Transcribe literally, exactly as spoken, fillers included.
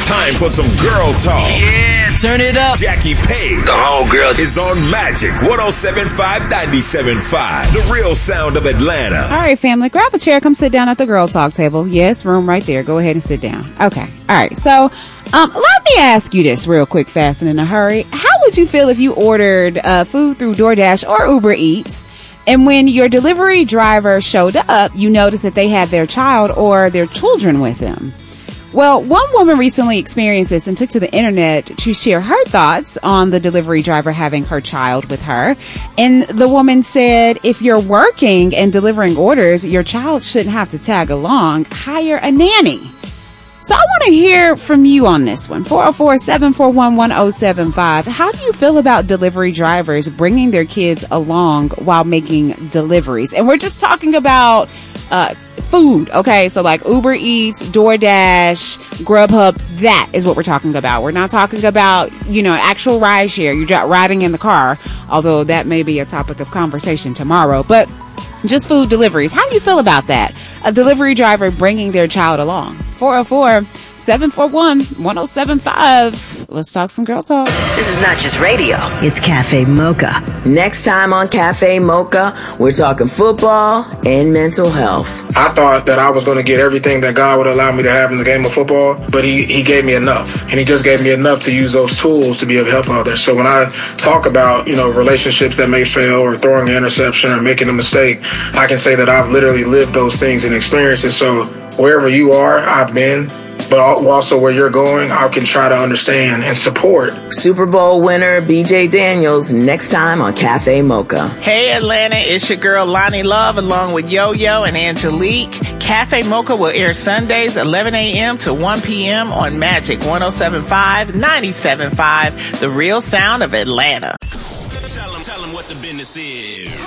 Time for some girl talk. Yeah, turn it up. Jackie Page, the homegirl, is on Magic one oh seven point five, ninety-seven point five. The real sound of Atlanta. All right, family, grab a chair. Come sit down at the girl talk table. Yes, room right there. Go ahead and sit down. Okay. All right. So, um, let me ask you this real quick, fast and in a hurry. How would you feel if you ordered uh, food through DoorDash or Uber Eats, and when your delivery driver showed up, you noticed that they had their child or their children with them? Well, one woman recently experienced this and took to the internet to share her thoughts on the delivery driver having her child with her. And the woman said, if you're working and delivering orders, your child shouldn't have to tag along. Hire a nanny. So I want to hear from you on this one. four oh four, seven four one, one oh seven five. How do you feel about delivery drivers bringing their kids along while making deliveries? And we're just talking about uh food, okay? So like Uber Eats, DoorDash, Grubhub, that is what we're talking about. We're not talking about, you know, actual ride share. You're just riding in the car, although that may be a topic of conversation tomorrow. But just food deliveries. How do you feel about that? A delivery driver bringing their child along. four oh four, seven four one, one oh seven five. Let's talk some girl talk. This is not just radio. It's Cafe Mocha. Next time on Cafe Mocha, we're talking football and mental health. I thought that I was going to get everything that God would allow me to have in the game of football, but he, he gave me enough. And he just gave me enough to use those tools to be able to help others. So when I talk about, you know, relationships that may fail or throwing an interception or making a mistake, I can say that I've literally lived those things and experienced it. So wherever you are, I've been, but also where you're going, I can try to understand and support. Super Bowl winner B J Daniels next time on Cafe Mocha. Hey Atlanta, it's your girl Lonnie Love along with Yo-Yo and Angelique. Cafe Mocha will air Sundays eleven a.m. to one p.m. on Magic one oh seven point five, ninety-seven point five, the real sound of Atlanta. Tell them, tell them what the business is.